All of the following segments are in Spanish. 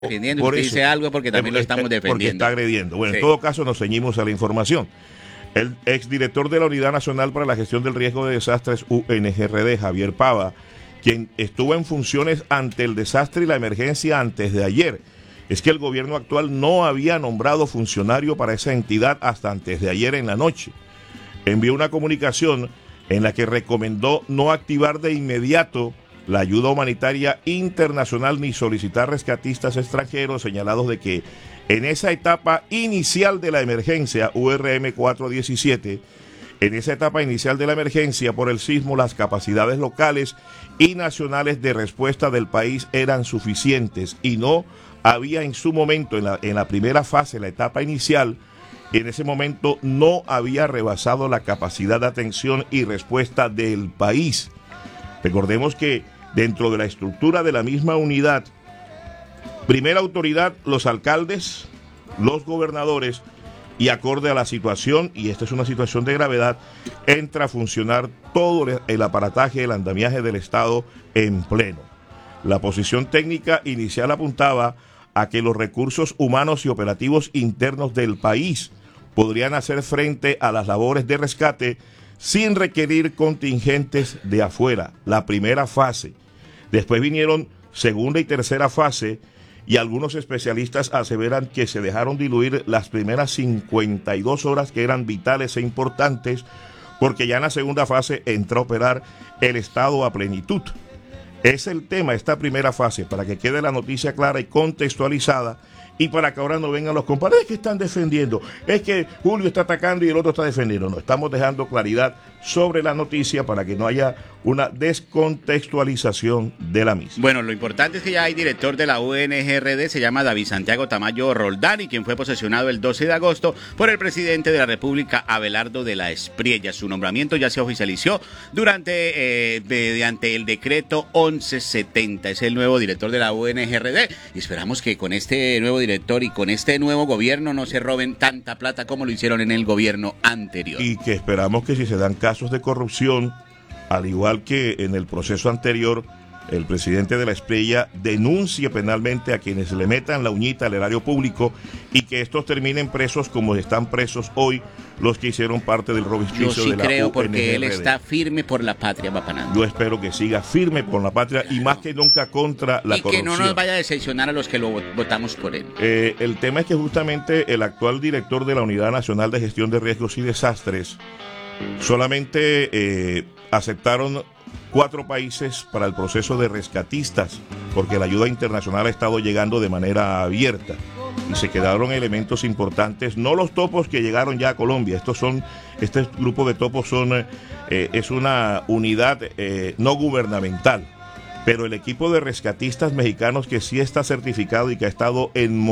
defendiendo. Usted dice algo porque también lo estamos defendiendo. Porque está agrediendo. Bueno, sí. En todo caso nos ceñimos a la información. El exdirector de la Unidad Nacional para la Gestión del Riesgo de Desastres, UNGRD, Javier Pava, quien estuvo en funciones ante el desastre y la emergencia antes de ayer. Es que el gobierno actual no había nombrado funcionario para esa entidad hasta antes de ayer en la noche. Envió una comunicación en la que recomendó no activar de inmediato la ayuda humanitaria internacional ni solicitar rescatistas extranjeros, señalados de que en esa etapa inicial de la emergencia URM 417, en esa etapa inicial de la emergencia por el sismo, las capacidades locales y nacionales de respuesta del país eran suficientes y no había en su momento, en la primera fase, la etapa inicial, en ese momento no había rebasado la capacidad de atención y respuesta del país. Recordemos que dentro de la estructura de la misma unidad, primera autoridad, los alcaldes, los gobernadores, y acorde a la situación, y esta es una situación de gravedad, entra a funcionar todo el aparataje, el andamiaje del Estado en pleno. La posición técnica inicial apuntaba a que los recursos humanos y operativos internos del país podrían hacer frente a las labores de rescate sin requerir contingentes de afuera, la primera fase. Después vinieron segunda y tercera fase, y algunos especialistas aseveran que se dejaron diluir las primeras 52 horas que eran vitales e importantes, porque ya en la segunda fase entra a operar el Estado a plenitud. Es el tema, esta primera fase, para que quede la noticia clara y contextualizada, y para que ahora no vengan los compadres que están defendiendo. Es que Julio está atacando y el otro está defendiendo. No, estamos dejando claridad sobre la noticia para que no haya una descontextualización de la misma. Bueno, lo importante es que ya hay director de la UNGRD, se llama David Santiago Tamayo Roldán, y quien fue posesionado el 12 de agosto por el presidente de la República, Abelardo de la Espriella. Su nombramiento ya se oficializó mediante el decreto 1170. Es el nuevo director de la UNGRD, y esperamos que con este nuevo director y con este nuevo gobierno no se roben tanta plata como lo hicieron en el gobierno anterior. Y que esperamos que si se dan casos de corrupción, al igual que en el proceso anterior, el presidente de la Espriella denuncie penalmente a quienes le metan la uñita al erario público y que estos terminen presos como están presos hoy los que hicieron parte del robistricio de la UNGRD. Yo sí creo, porque él está firme por la patria, Papanando. Yo espero que siga firme por la patria y más que nunca contra la corrupción. Y que no nos vaya a decepcionar a los que lo votamos por él. El tema es que justamente el actual director de la Unidad Nacional de Gestión de Riesgos y Desastres solamente aceptaron 4 países para el proceso de rescatistas, porque la ayuda internacional ha estado llegando de manera abierta y se quedaron elementos importantes, no los topos que llegaron ya a Colombia. Este grupo de topos es una unidad no gubernamental, pero el equipo de rescatistas mexicanos que sí está certificado y que ha estado en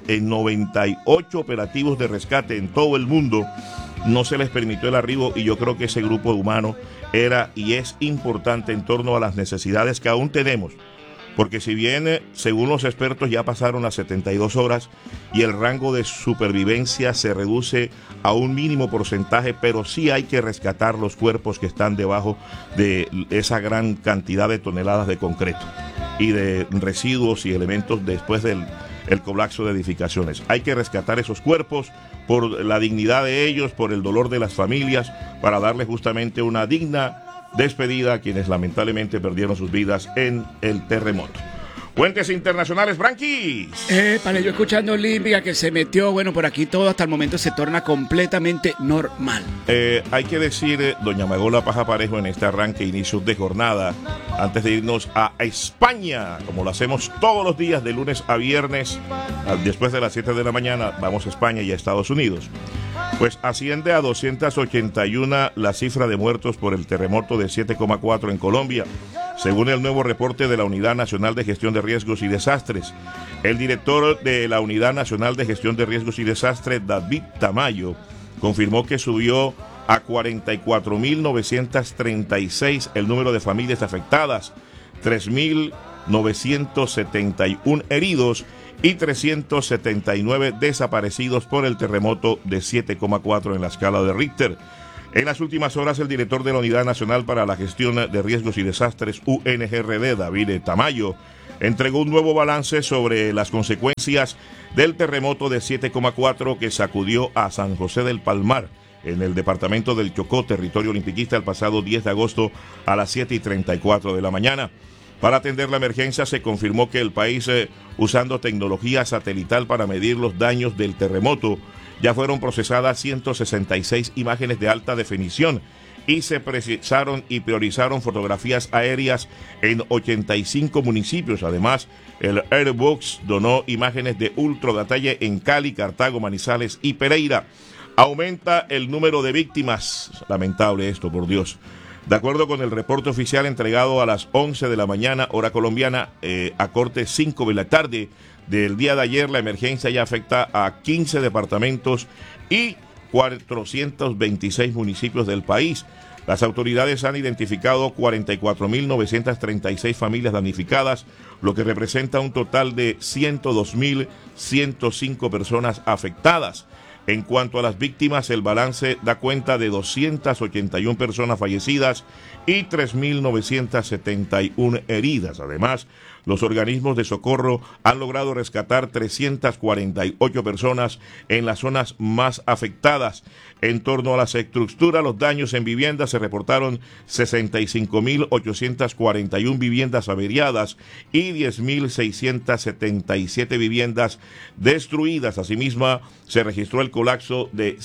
98 operativos de rescate en todo el mundo, no se les permitió el arribo, y yo creo que ese grupo humano era y es importante en torno a las necesidades que aún tenemos, porque si bien según los expertos ya pasaron las 72 horas y el rango de supervivencia se reduce a un mínimo porcentaje, pero sí hay que rescatar los cuerpos que están debajo de esa gran cantidad de toneladas de concreto y de residuos y elementos después del colapso de edificaciones. Hay que rescatar esos cuerpos por la dignidad de ellos, por el dolor de las familias, para darles justamente una digna despedida a quienes lamentablemente perdieron sus vidas en el terremoto. Puentes internacionales, Branquis. Para yo escuchando Olímpica que se metió, bueno, por aquí todo hasta el momento se torna completamente normal. Hay que decir, doña Magola Paja Parejo, en este arranque, inicio de jornada, antes de irnos a España, como lo hacemos todos los días de lunes a viernes, después de las 7 de la mañana, vamos a España y a Estados Unidos. Pues asciende a 281 la cifra de muertos por el terremoto de 7,4 en Colombia, según el nuevo reporte de la Unidad Nacional de Gestión de Riesgos y Desastres. El director de la Unidad Nacional de Gestión de Riesgos y Desastres, David Tamayo, confirmó que subió a 44.936 el número de familias afectadas, 3.971 heridos y 379 desaparecidos por el terremoto de 7,4 en la escala de Richter. En las últimas horas, el director de la Unidad Nacional para la Gestión de Riesgos y Desastres, UNGRD, David Tamayo, entregó un nuevo balance sobre las consecuencias del terremoto de 7,4 que sacudió a San José del Palmar, en el departamento del Chocó, territorio olimpiquista, el pasado 10 de agosto a las 7:34 de la mañana. Para atender la emergencia se confirmó que el país, usando tecnología satelital para medir los daños del terremoto, ya fueron procesadas 166 imágenes de alta definición y se precisaron y priorizaron fotografías aéreas en 85 municipios. Además, el Airbox donó imágenes de ultra detalle en Cali, Cartago, Manizales y Pereira. Aumenta el número de víctimas. Lamentable esto, por Dios. De acuerdo con el reporte oficial entregado a las 11 de la mañana, hora colombiana, a corte 5 de la tarde del día de ayer, la emergencia ya afecta a 15 departamentos y 426 municipios del país. Las autoridades han identificado 44.936 familias damnificadas, lo que representa un total de 102.105 personas afectadas. En cuanto a las víctimas, el balance da cuenta de 281 personas fallecidas y 3.971 heridas. Además, los organismos de socorro han logrado rescatar 348 personas en las zonas más afectadas. En torno a las estructuras, los daños en viviendas se reportaron 65.841 viviendas averiadas y 10.677 viviendas destruidas. Asimismo, se registró el colapso de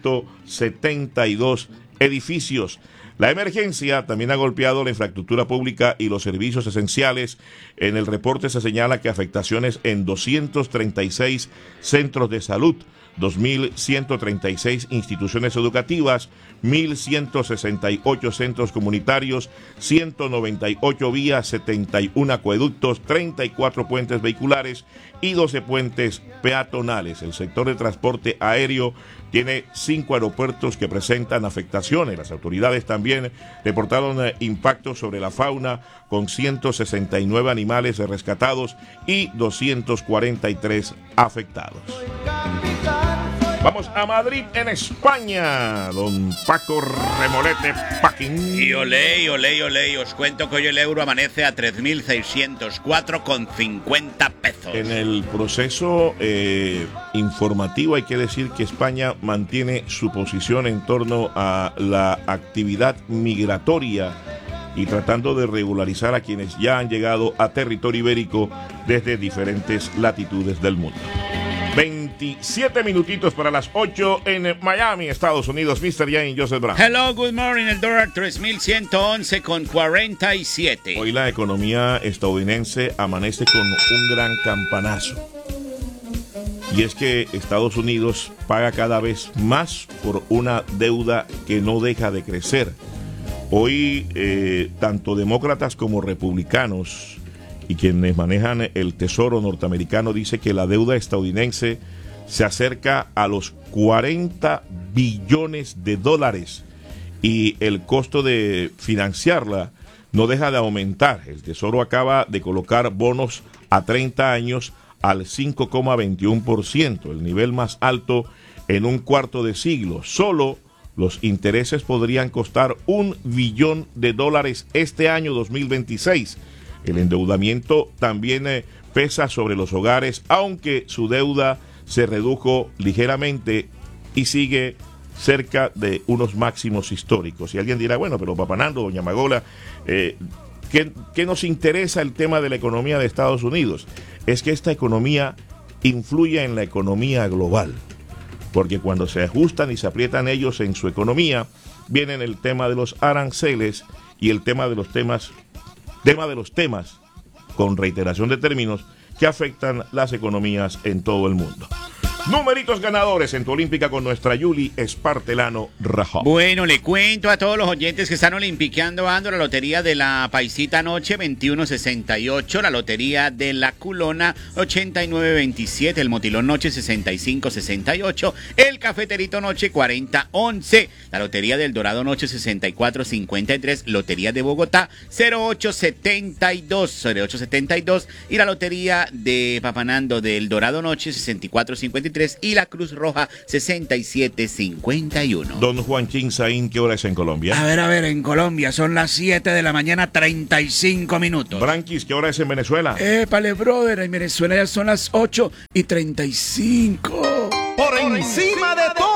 172 edificios. La emergencia también ha golpeado la infraestructura pública y los servicios esenciales. En el reporte se señala que afectaciones en 236 centros de salud, 2.136 instituciones educativas, 1.168 centros comunitarios, 198 vías, 71 acueductos, 34 puentes vehiculares y 12 puentes peatonales. El sector de transporte aéreo tiene 5 aeropuertos que presentan afectaciones. Las autoridades también reportaron impactos sobre la fauna, con 169 animales rescatados y 243 afectados. Vamos a Madrid, en España. Don Paco Remolete Paquín. Y olé, os cuento que hoy el euro amanece a 3.604,50 pesos. En el proceso informativo hay que decir que España mantiene su posición en torno a la actividad migratoria y tratando de regularizar a quienes ya han llegado a territorio ibérico desde diferentes latitudes del mundo. 27 minutitos para las 8 en Miami, Estados Unidos. Mr. Jane Joseph Brown. Hello, good morning. El dólar 3.111,47. Hoy la economía estadounidense amanece con un gran campanazo. Y es que Estados Unidos paga cada vez más por una deuda que no deja de crecer. Hoy, tanto demócratas como republicanos y quienes manejan el Tesoro norteamericano dice que la deuda estadounidense se acerca a los 40 billones de dólares y el costo de financiarla no deja de aumentar. El Tesoro acaba de colocar bonos a 30 años al 5,21%, el nivel más alto en un cuarto de siglo. Solo los intereses podrían costar $1 billón este año 2026. El endeudamiento también pesa sobre los hogares, aunque su deuda se redujo ligeramente y sigue cerca de unos máximos históricos. Y alguien dirá, bueno, pero Papá Nando, doña Magola, ¿qué nos interesa el tema de la economía de Estados Unidos? Es que esta economía influye en la economía global, porque cuando se ajustan y se aprietan ellos en su economía, vienen el tema de los aranceles y el tema de los temas con reiteración de términos que afectan las economías en todo el mundo. Numeritos ganadores en tu Olímpica con nuestra Yuli Espartelano Rajón. Bueno, le cuento a todos los oyentes que están olimpiqueando ando la lotería de la Paisita Noche 2168, la lotería de la Culona 8927, el Motilón Noche 6568, el Cafeterito Noche 4011, la lotería del Dorado Noche 6453, lotería de Bogotá 0872 y la lotería de Papanando del Dorado Noche 6453 63 y la Cruz Roja 6751. Don Juanchín Saín, ¿qué hora es en Colombia? A ver, en Colombia son las 7 de la mañana, 35 minutos. Branquis, ¿qué hora es en Venezuela? Épale, brother, en Venezuela ya son las 8:35. Por encima de todo.